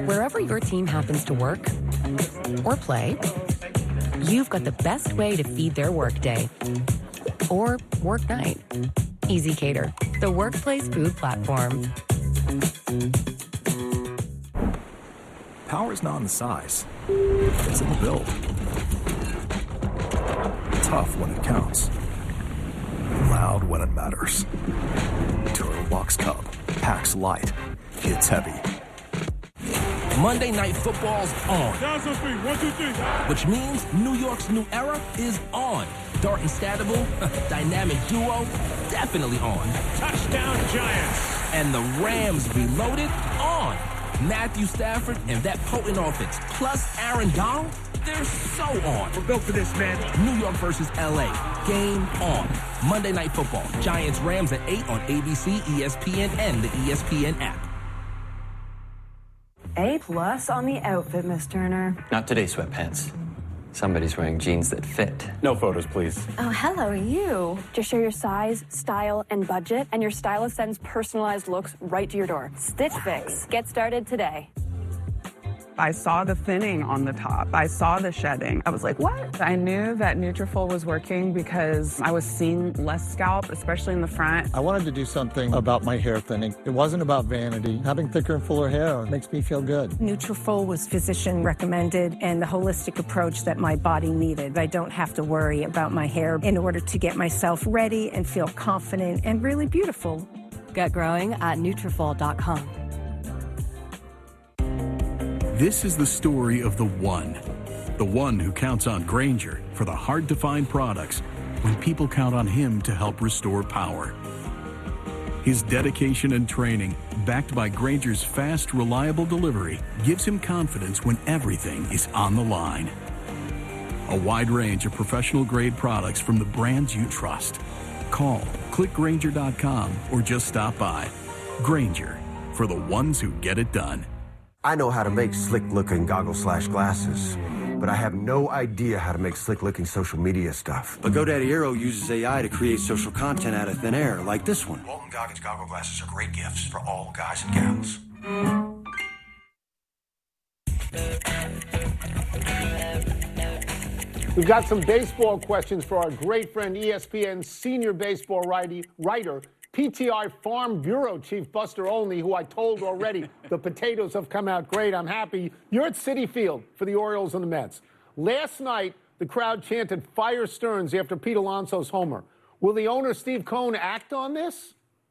Wherever your team happens to work or play, you've got the best way to feed their workday or work night. Easy Cater, the workplace food platform. Power is not in the size, it's in the build. Tough when it counts. Loud when it matters. Turbobox Cub packs light, hits heavy. Monday Night Football's on. Down some feet. 1, 2, 3. Which means New York's new era is on. Dart and Stadable, dynamic duo, definitely on. Touchdown Giants. And the Rams Reloaded on. Matthew Stafford and that potent offense, plus Aaron Donald, they're so on. We're built for this, man. New York versus L.A. Game on. Monday Night Football. Giants Rams at 8 on ABC, ESPN, and the ESPN app. A+ on the outfit, Miss Turner. Not today, sweatpants. Somebody's wearing jeans that fit. No photos, please. Oh, hello, you. Just share your size, style, and budget, and your stylist sends personalized looks right to your door. Stitch Fix. Get started today. I saw the thinning on the top. I saw the shedding. I was like, what? I knew that Nutrafol was working because I was seeing less scalp, especially in the front. I wanted to do something about my hair thinning. It wasn't about vanity. Having thicker and fuller hair makes me feel good. Nutrafol was physician recommended and the holistic approach that my body needed. I don't have to worry about my hair in order to get myself ready and feel confident and really beautiful. Get growing at Nutrafol.com. This is the story of the one who counts on Grainger for the hard-to-find products when people count on him to help restore power. His dedication and training, backed by Grainger's fast, reliable delivery, gives him confidence when everything is on the line. A wide range of professional-grade products from the brands you trust. Call, click Grainger.com, or just stop by. Grainger, for the ones who get it done. I know how to make slick-looking goggles/glasses, but I have no idea how to make slick-looking social media stuff. But GoDaddy Aero uses AI to create social content out of thin air, like this one. Walton Goggins goggle glasses are great gifts for all guys and gals. We've got some baseball questions for our great friend, ESPN senior baseball writer, PTI Farm Bureau Chief Buster Olney, who I told already the potatoes have come out great. I'm happy. You're at Citi Field for the Orioles and the Mets. Last night, the crowd chanted "Fire Stearns" after Pete Alonso's homer. Will the owner, Steve Cohen, act on this?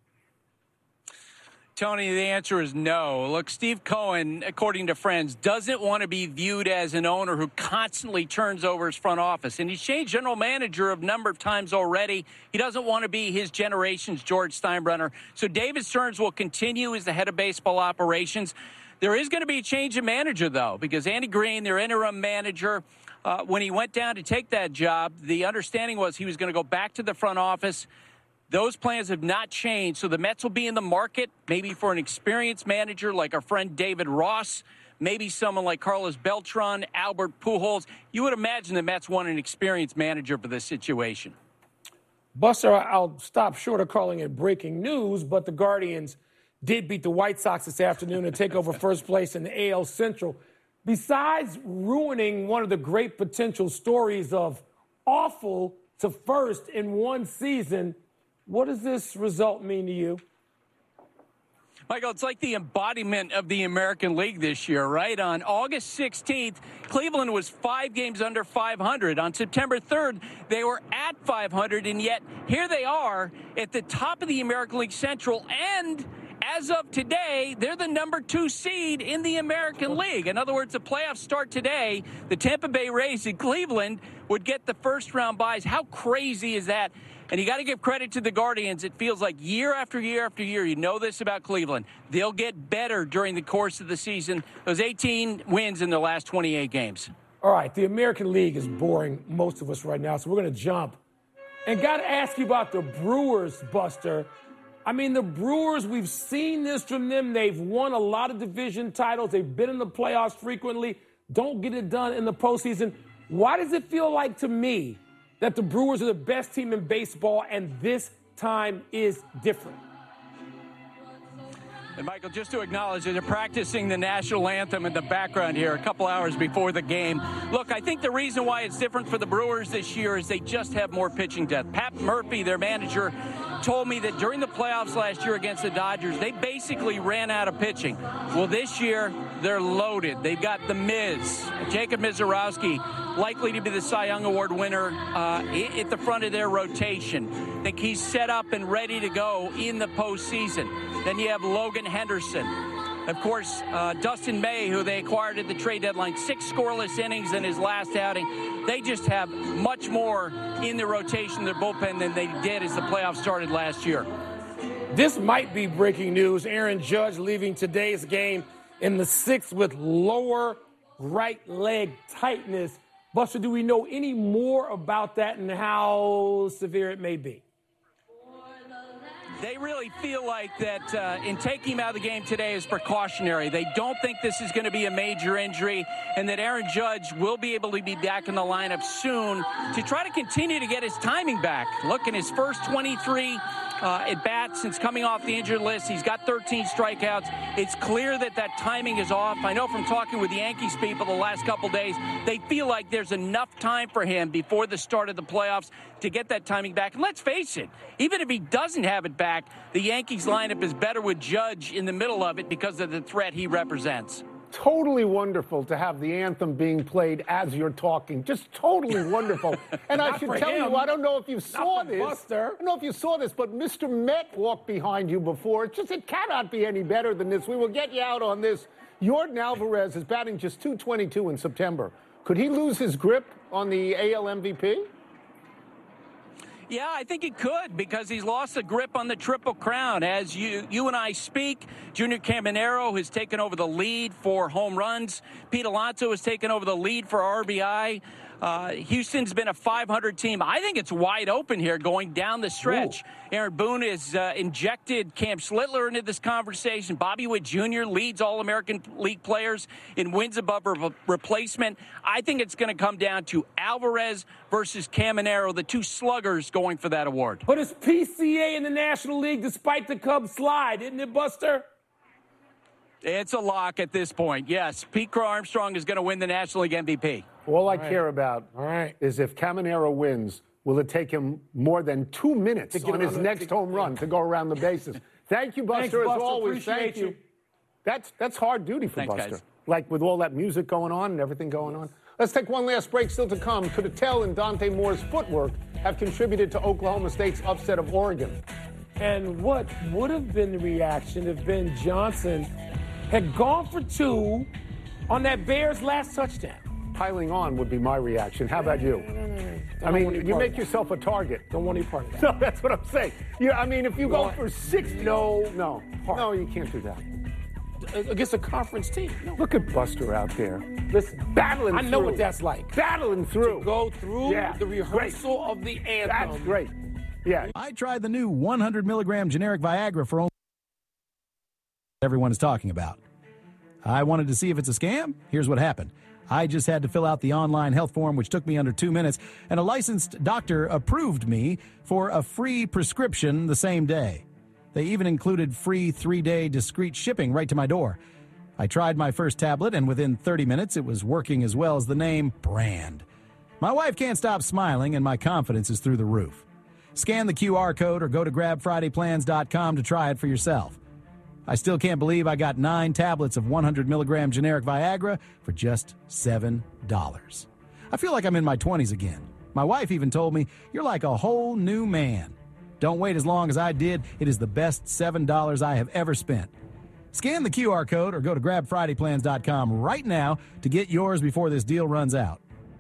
Tony, the answer is no. Look, Steve Cohen, according to friends, doesn't want to be viewed as an owner who constantly turns over his front office. And he's changed general manager a number of times already. He doesn't want to be his generation's George Steinbrenner. So David Stearns will continue as the head of baseball operations. There is going to be a change in manager, though, because Andy Green, their interim manager, when he went down to take that job, the understanding was he was going to go back to the front office. Those plans have not changed, so the Mets will be in the market, maybe for an experienced manager like our friend David Ross, maybe someone like Carlos Beltran, Albert Pujols. You would imagine the Mets want an experienced manager for this situation. Buster, I'll stop short of calling it breaking news, but the Guardians did beat the White Sox this afternoon and take over first place in the AL Central. Besides ruining one of the great potential stories of awful to first in one season, what does this result mean to you? Michael, it's like the embodiment of the American League this year, right? On August 16th, Cleveland was 5 games under 500. On September 3rd, they were at 500, and yet here they are at the top of the American League Central, and as of today, they're the number 2 seed in the American League. In other words, the playoffs start today. The Tampa Bay Rays in Cleveland would get the first-round byes. How crazy is that? And you got to give credit to the Guardians. It feels like year after year after year, you know this about Cleveland. They'll get better during the course of the season. Those 18 wins in the last 28 games. All right, the American League is boring most of us right now, so we're going to jump. And got to ask you about the Brewers, Buster. I mean, the Brewers, we've seen this from them. They've won a lot of division titles. They've been in the playoffs frequently. Don't get it done in the postseason. Why does it feel like to me that the Brewers are the best team in baseball and this time is different? And, Michael, just to acknowledge that they're practicing the national anthem in the background here a couple hours before the game. Look, I think the reason why it's different for the Brewers this year is they just have more pitching depth. Pat Murphy, their manager, told me that during the playoffs last year against the Dodgers, they basically ran out of pitching. Well, this year, they're loaded. They've got the Miz, Jacob Mizorowski, likely to be the Cy Young Award winner at the front of their rotation. I think he's set up and ready to go in the postseason. Then you have Logan Henderson. Of course, Dustin May, who they acquired at the trade deadline, 6 scoreless innings in his last outing. They just have much more in the rotation, their bullpen, than they did as the playoffs started last year. This might be breaking news. Aaron Judge leaving today's game in the 6th with lower right leg tightness. Buster, do we know any more about that and how severe it may be? They really feel like that in taking him out of the game today is precautionary. They don't think this is going to be a major injury and that Aaron Judge will be able to be back in the lineup soon to try to continue to get his timing back. Look, in his first 23 at-bats since coming off the injured list, he's got 13 strikeouts. It's clear that that timing is off. I know from talking with the Yankees people the last couple days, they feel like there's enough time for him before the start of the playoffs to get that timing back. And let's face it, even if he doesn't have it back, the Yankees lineup is better with Judge in the middle of it because of the threat he represents. Totally wonderful to have the anthem being played as you're talking. Just totally wonderful. And I should tell you, I don't know if you saw this. I don't know if you saw this, but Mr. Met walked behind you before. It cannot be any better than this. We will get you out on this. Yordan Alvarez is batting just .222 in September. Could he lose his grip on the AL MVP? Yeah, I think he could because he's lost the grip on the Triple Crown. As you and I speak, Junior Caminero has taken over the lead for home runs. Pete Alonso has taken over the lead for RBI. Houston's been a .500 team. I think it's wide open here going down the stretch. Ooh. Aaron Boone has injected Cam Schlittler into this conversation. Bobby Witt Jr. leads All-American League players in wins above replacement. I think it's going to come down to Alvarez versus Caminero, the two sluggers going for that award. But it's PCA in the National League despite the Cubs slide, isn't it, Buster? It's a lock at this point, yes. Pete Crow Armstrong is going to win the National League MVP. All I care about is if Caminero wins, will it take him more than 2 minutes on his next home run to go around the bases? Thank you, Buster, as always. Thank you. That's hard duty for Buster. Guys. Like with all that music going on and everything going on. Let's take one last break still to come. Could Attell and Dante Moore's footwork have contributed to Oklahoma State's upset of Oregon? And what would have been the reaction if Ben Johnson had gone for 2 on that Bears last touchdown? Piling on would be my reaction. How about you? No. I mean, you make yourself a target. Don't want any part of that. No, that's what I'm saying. I mean, if you go for 60... No, you can't do that. Against a conference team. No. Look at Buster out there. Listen, battling through. I know what that's like. Battling through. To go through the rehearsal of the anthem. That's great. Yeah. I tried the new 100 milligram generic Viagra for only everyone is talking about. I wanted to see if it's a scam. Here's what happened. I just had to fill out the online health form, which took me under 2 minutes, and a licensed doctor approved me for a free prescription the same day. They even included free 3-day discreet shipping right to my door. I tried my first tablet, and within 30 minutes, it was working as well as the name brand. My wife can't stop smiling, and my confidence is through the roof. Scan the QR code or go to grabfridayplans.com to try it for yourself. I still can't believe I got 9 tablets of 100 milligram generic Viagra for just $7. I feel like I'm in my 20s again. My wife even told me, "You're like a whole new man." Don't wait as long as I did. It is the best $7 I have ever spent. Scan the QR code or go to grabfridayplans.com right now to get yours before this deal runs out.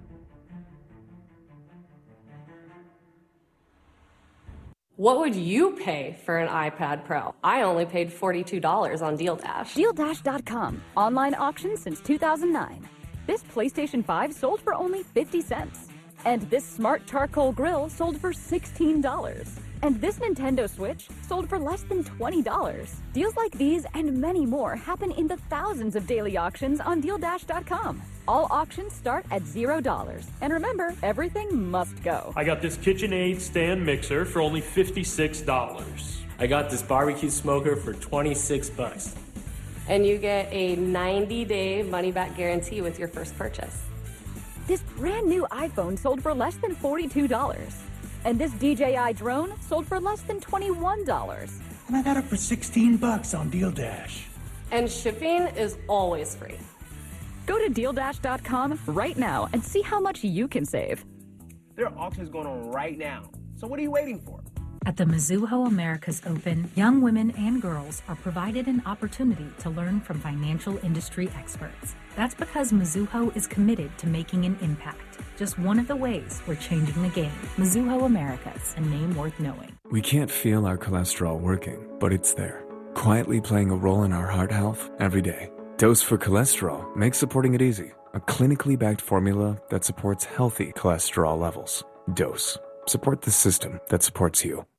What would you pay for an iPad Pro? I only paid $42 on DealDash. DealDash.com. Online auction since 2009. This PlayStation 5 sold for only 50 cents. And this smart charcoal grill sold for $16. And this Nintendo Switch sold for less than $20. Deals like these and many more happen in the thousands of daily auctions on DealDash.com. All auctions start at $0. And remember, everything must go. I got this KitchenAid stand mixer for only $56. I got this barbecue smoker for $26. And you get a 90-day money-back guarantee with your first purchase. This brand new iPhone sold for less than $42. And this DJI drone sold for less than $21. And I got it for $16 on Deal Dash. And shipping is always free. Go to DealDash.com right now and see how much you can save. There are auctions going on right now. So what are you waiting for? At the Mizuho Americas Open, young women and girls are provided an opportunity to learn from financial industry experts. That's because Mizuho is committed to making an impact. Just one of the ways we're changing the game. Mizuho Americas, a name worth knowing. We can't feel our cholesterol working, but it's there, quietly playing a role in our heart health every day. Dose for Cholesterol makes supporting it easy. A clinically backed formula that supports healthy cholesterol levels. Dose. Support the system that supports you.